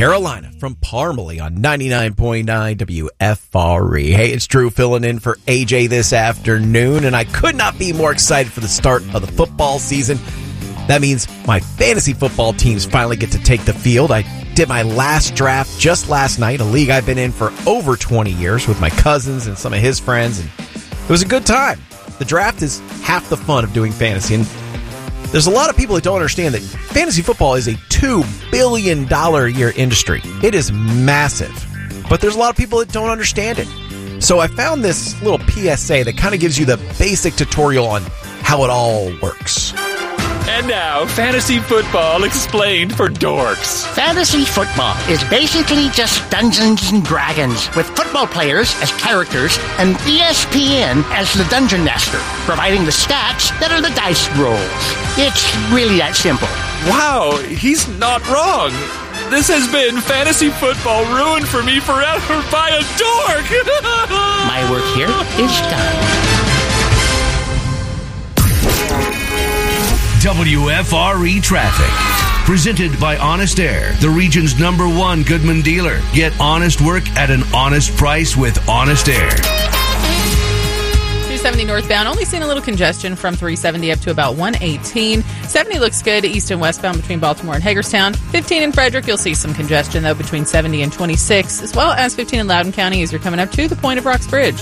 Carolina from Parmalee on 99.9 WFRE. Hey, it's Drew filling in for AJ this afternoon, and I could not be more excited for the start of the football season. That means my fantasy football teams finally get to take the field. I did my last draft just last night, a league I've been in for over 20 years with my cousins and some of his friends, and it was a good time. The draft is half the fun of doing fantasy, and there's a lot of people that don't understand that fantasy football is a $2 billion a year industry. It is massive, but there's a lot of people that don't understand it. So I found this little PSA that kind of gives you the basic tutorial on how it all works. And now, Fantasy Football Explained for Dorks. Fantasy football is basically just Dungeons and Dragons, with football players as characters and ESPN as the Dungeon Master, providing the stats that are the dice rolls. It's really that simple. Wow, he's not wrong. This has been Fantasy Football ruined for me forever by a dork. My work here is done. WFRE Traffic. Presented by Honest Air, the region's #1 Goodman dealer. Get honest work at an honest price with Honest Air. 270 northbound, only seeing a little congestion from 370 up to about 118. 70 looks good east and westbound between Baltimore and Hagerstown. 15 in Frederick, you'll see some congestion, though, between 70 and 26, as well as 15 in Loudoun County as you're coming up to the point of Rocks Bridge.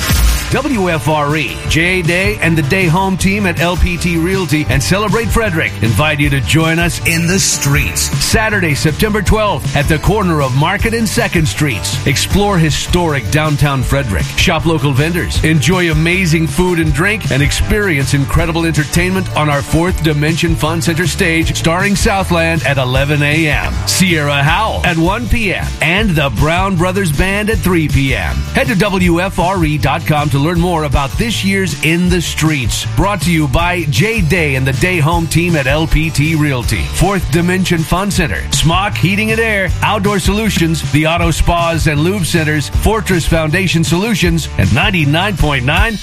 WFRE, J.A. Day and the Day Home team at LPT Realty and Celebrate Frederick invite you to join us in the streets. Saturday, September 12th at the corner of Market and 2nd Streets. Explore historic downtown Frederick. Shop local vendors. Enjoy amazing food and drink and experience incredible entertainment on our 4th Dimension Fun Center stage starring Southland at 11 a.m. Sierra Howell at 1 p.m. and the Brown Brothers Band at 3 p.m. Head to WFRE.com to learn more about this year's In the Streets. Brought to you by J. Day and the Day Home team at LPT Realty. 4th Dimension Fun Center, Smock Heating and Air, Outdoor Solutions, the Auto Spas and Lube Centers, Fortress Foundation Solutions, and 99.9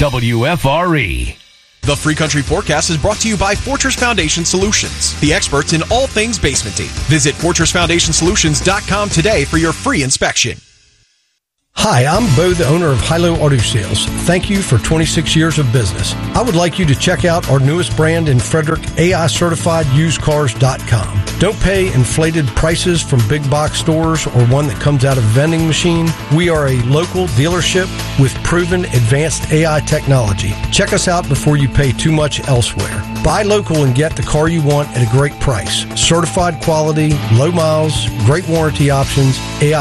WFRE. The Free Country Forecast is brought to you by Fortress Foundation Solutions, the experts in all things basementing. Visit FortressFoundationSolutions.com today for your free inspection. Hi, I'm Bo, the owner of Hilo Auto Sales. Thank you for 26 years of business. I would like you to check out our newest brand in Frederick, AI-CertifiedUsedCars.com. Don't pay inflated prices from big box stores or one that comes out of a vending machine. We are a local dealership with proven advanced AI technology. Check us out before you pay too much elsewhere. Buy local and get the car you want at a great price. Certified quality, low miles, great warranty options,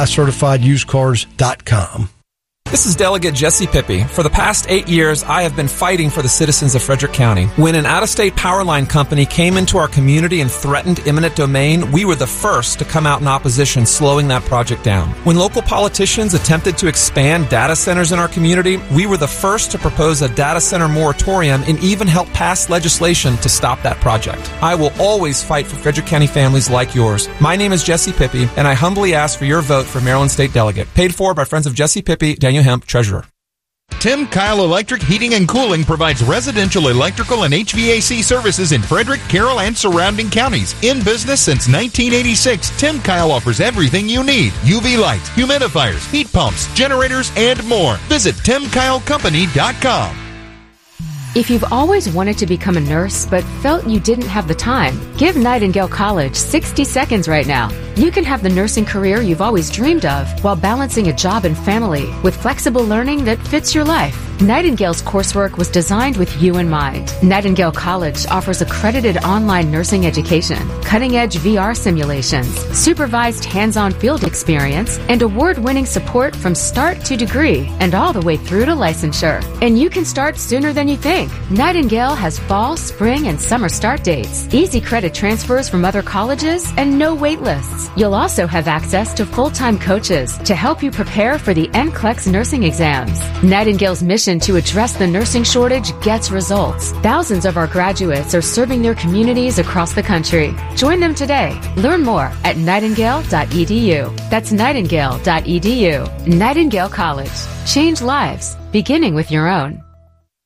AI-CertifiedUsedCars.com. This is Delegate Jesse Pippi. For the past 8 years, I have been fighting for the citizens of Frederick County. When an out-of-state power line company came into our community and threatened eminent domain, we were the first to come out in opposition, slowing that project down. When local politicians attempted to expand data centers in our community, we were the first to propose a data center moratorium and even help pass legislation to stop that project. I will always fight for Frederick County families like yours. My name is Jesse Pippi, and I humbly ask for your vote for Maryland State Delegate. Paid for by Friends of Jesse Pippi, Daniel Hemp, Treasurer. Tim Kyle Electric Heating and Cooling provides residential electrical and HVAC services in Frederick, Carroll, and surrounding counties. In business since 1986, Tim Kyle offers everything you need. UV lights, humidifiers, heat pumps, generators, and more. Visit TimKyleCompany.com. If you've always wanted to become a nurse but felt you didn't have the time, give Nightingale College 60 seconds right now. You can have the nursing career you've always dreamed of while balancing a job and family with flexible learning that fits your life. Nightingale's coursework was designed with you in mind. Nightingale College offers accredited online nursing education, cutting-edge VR simulations, supervised hands-on field experience, and award-winning support from start to degree and all the way through to licensure. And you can start sooner than you think. Nightingale has fall, spring, and summer start dates, easy credit transfers from other colleges, and no wait lists. You'll also have access to full-time coaches to help you prepare for the NCLEX nursing exams. Nightingale's mission to address the nursing shortage gets results. Thousands of our graduates are serving their communities across the country. Join them today. Learn more at nightingale.edu. That's nightingale.edu. Nightingale College. Change lives, beginning with your own.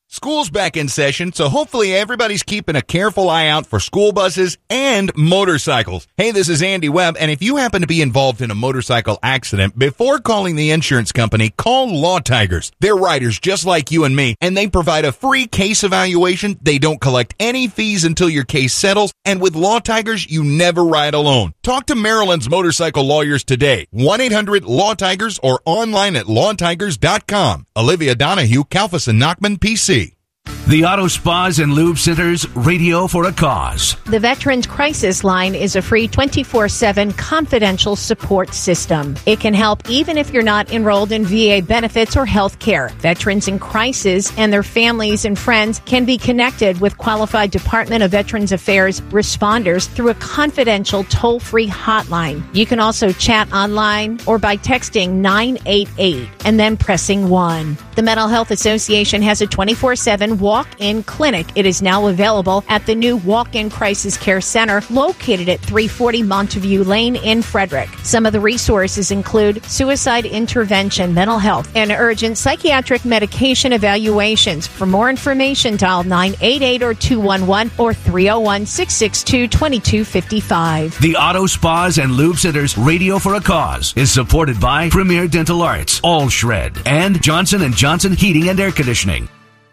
School's back in session, so hopefully everybody's keeping a careful eye out for school buses and motorcycles. Hey, this is Andy Webb, and if you happen to be involved in a motorcycle accident, before calling the insurance company, call Law Tigers. They're riders just like you and me, and they provide a free case evaluation. They don't collect any fees until your case settles, and with Law Tigers, you never ride alone. Talk to Maryland's motorcycle lawyers today. 1-800-LAW-TIGERS or online at lawtigers.com. Olivia Donahue, Kalfas and Nachman, PC. The Auto Spas and Lube Center's Radio for a Cause. The Veterans Crisis Line is a free 24/7 confidential support system. It can help even if you're not enrolled in VA benefits or health care. Veterans in crisis and their families and friends can be connected with qualified Department of Veterans Affairs responders through a confidential toll-free hotline. You can also chat online or by texting 988 and then pressing 1. The Mental Health Association has a 24/7 walk-in clinic. It is now available at the new Walk-In Crisis Care Center located at 340 Montague Lane in Frederick. Some of the resources include suicide intervention, mental health, and urgent psychiatric medication evaluations. For more information, dial 988 or 211 or 301-662-2255. The Auto Spas and Lube Center's Radio for a Cause is supported by Premier Dental Arts, All Shred, and Johnson & Johnson Heating and Air Conditioning.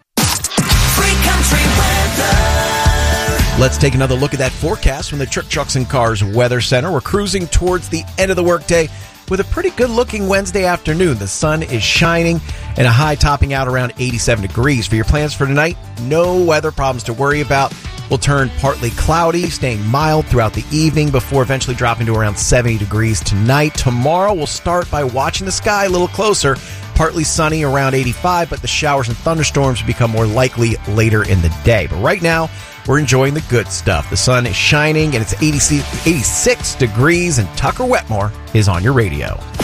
Let's take another look at that forecast from the Truck, Trucks, and Cars Weather Center. We're cruising towards the end of the workday with a pretty good-looking Wednesday afternoon. The sun is shining and a high topping out around 87 degrees. For your plans for tonight, no weather problems to worry about. We'll turn partly cloudy, staying mild throughout the evening before eventually dropping to around 70 degrees tonight. Tomorrow, we'll start by watching the sky a little closer. Partly sunny around 85, but the showers and thunderstorms become more likely later in the day. But right now, we're enjoying the good stuff. The sun is shining, and it's 86 degrees, and Tucker Wetmore is on your radio.